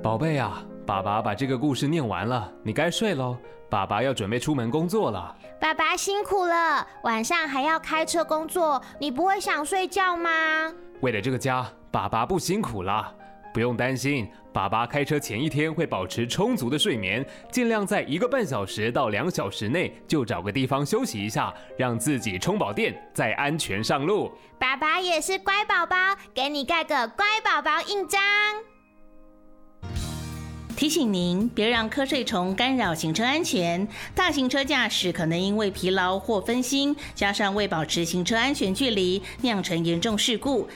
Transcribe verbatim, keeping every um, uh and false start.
宝贝啊，爸爸把这个故事念完了，你该睡咯，爸爸要准备出门工作了。 爸爸辛苦了，晚上还要开车工作，你不会想睡觉吗？ 为了这个家，爸爸不辛苦了。不用担心，爸爸开车前一天会保持充足的睡眠，尽量在一个半小时到两小时内就找个地方休息一下，让自己充饱电，再安全上路。 爸爸也是乖宝宝，给你盖个乖宝宝印章。 提醒您，别让瞌睡虫干扰行车安全。大型车驾驶可能因为疲劳或分心，加上未保持行车安全距离，酿成严重事故。